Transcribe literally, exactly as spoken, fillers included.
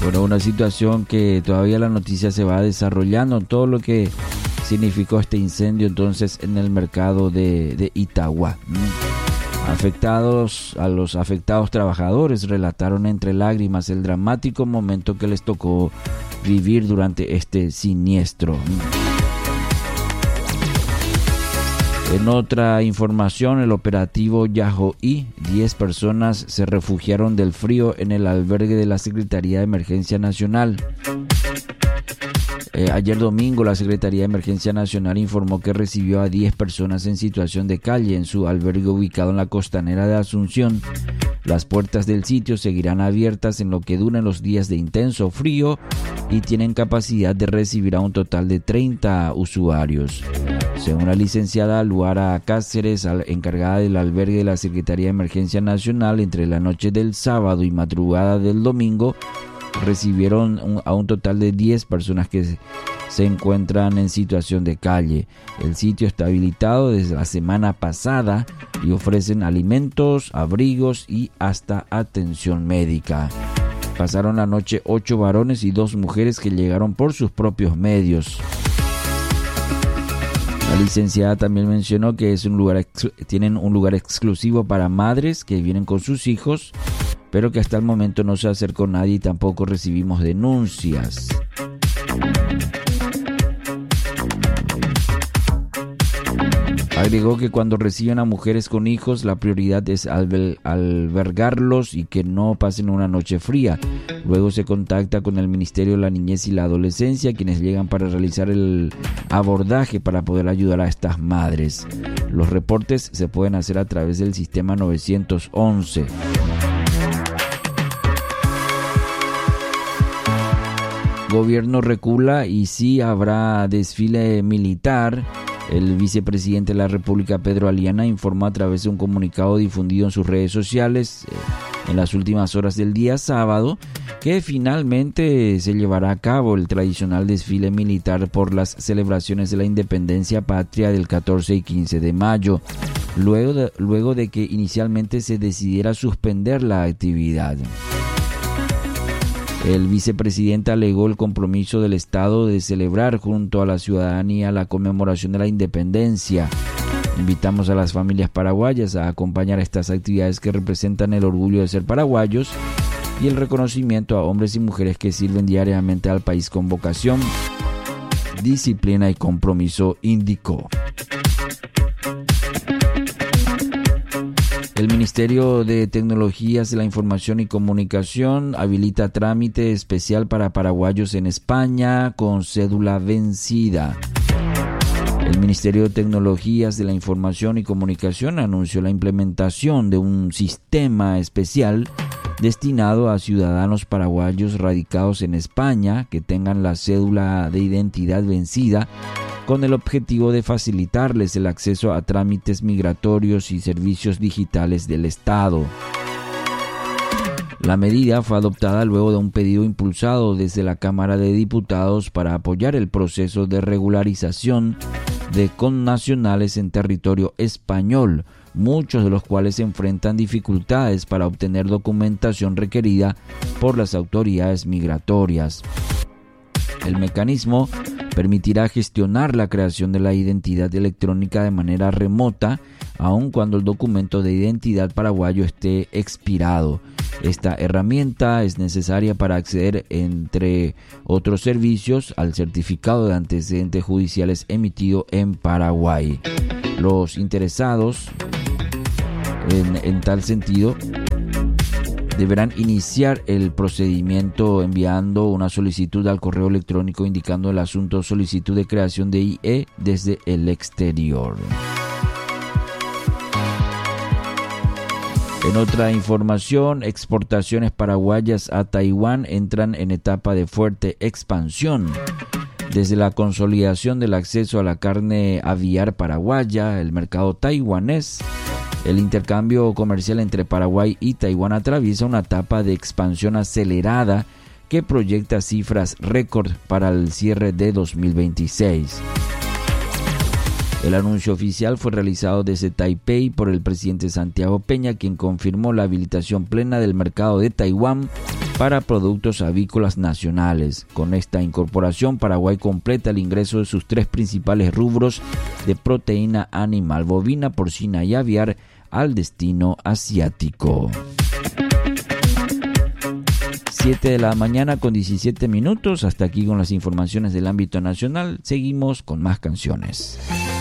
Bueno, una situación que todavía la noticia se va desarrollando, todo lo que significó este incendio entonces en el mercado de, de Itagua. Afectados, a los afectados trabajadores relataron entre lágrimas el dramático momento que les tocó vivir durante este siniestro. En otra información, el operativo Yahoí, diez personas se refugiaron del frío en el albergue de la Secretaría de Emergencia Nacional. Eh, ayer domingo, la Secretaría de Emergencia Nacional informó que recibió a diez personas en situación de calle en su albergue ubicado en la costanera de Asunción. Las puertas del sitio seguirán abiertas en lo que duren los días de intenso frío y tienen capacidad de recibir a un total de treinta usuarios. Según la licenciada Luara Cáceres, encargada del albergue de la Secretaría de Emergencia Nacional, entre la noche del sábado y madrugada del domingo, recibieron un, a un total de diez personas que se encuentran en situación de calle. El sitio está habilitado desde la semana pasada y ofrecen alimentos, abrigos y hasta atención médica. Pasaron la noche ocho varones y dos mujeres que llegaron por sus propios medios. La licenciada también mencionó que es un lugar ex- tienen un lugar exclusivo para madres que vienen con sus hijos, pero que hasta el momento no se acercó nadie y tampoco recibimos denuncias. Agregó que cuando reciben a mujeres con hijos, la prioridad es alber- albergarlos y que no pasen una noche fría. Luego se contacta con el Ministerio de la Niñez y la Adolescencia, quienes llegan para realizar el abordaje para poder ayudar a estas madres. Los reportes se pueden hacer a través del sistema nueve once. Gobierno recula y sí habrá desfile militar. El vicepresidente de la República, Pedro Aliana, informó a través de un comunicado difundido en sus redes sociales eh, en las últimas horas del día sábado que finalmente se llevará a cabo el tradicional desfile militar por las celebraciones de la independencia patria del catorce y quince de mayo, luego de, luego de que inicialmente se decidiera suspender la actividad. El vicepresidente alegó el compromiso del Estado de celebrar junto a la ciudadanía la conmemoración de la independencia. Invitamos a las familias paraguayas a acompañar estas actividades que representan el orgullo de ser paraguayos y el reconocimiento a hombres y mujeres que sirven diariamente al país con vocación, disciplina y compromiso, indicó. El Ministerio de Tecnologías de la Información y Comunicación habilita trámite especial para paraguayos en España con cédula vencida. El Ministerio de Tecnologías de la Información y Comunicación anunció la implementación de un sistema especial destinado a ciudadanos paraguayos radicados en España que tengan la cédula de identidad vencida, con el objetivo de facilitarles el acceso a trámites migratorios y servicios digitales del Estado. La medida fue adoptada luego de un pedido impulsado desde la Cámara de Diputados para apoyar el proceso de regularización de connacionales en territorio español, muchos de los cuales enfrentan dificultades para obtener documentación requerida por las autoridades migratorias. El mecanismo permitirá gestionar la creación de la identidad electrónica de manera remota, aun cuando el documento de identidad paraguayo esté expirado. Esta herramienta es necesaria para acceder, entre otros servicios, al certificado de antecedentes judiciales emitido en Paraguay. Los interesados en, en tal sentido deberán iniciar el procedimiento enviando una solicitud al correo electrónico indicando el asunto solicitud de creación de I E desde el exterior. En otra información, exportaciones paraguayas a Taiwán entran en etapa de fuerte expansión. Desde la consolidación del acceso a la carne aviar paraguaya, el mercado taiwanés, el intercambio comercial entre Paraguay y Taiwán atraviesa una etapa de expansión acelerada que proyecta cifras récord para el cierre de dos mil veintiséis. El anuncio oficial fue realizado desde Taipei por el presidente Santiago Peña, quien confirmó la habilitación plena del mercado de Taiwán para productos avícolas nacionales. Con esta incorporación, Paraguay completa el ingreso de sus tres principales rubros de proteína animal, bovina, porcina y aviar, al destino asiático. siete de la mañana con diecisiete minutos. Hasta aquí con las informaciones del ámbito nacional. Seguimos con más canciones.